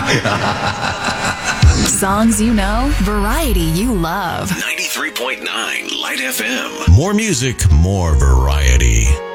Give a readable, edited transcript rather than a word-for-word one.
Songs you know, variety you love. 93.9 Light FM. More music, more variety.